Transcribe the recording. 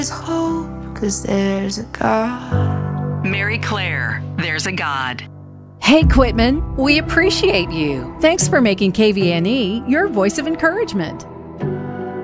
hope, 'cause there's a God. Mary Claire, There's a God. Hey, Quitman, we appreciate you. Thanks for making KVNE your voice of encouragement.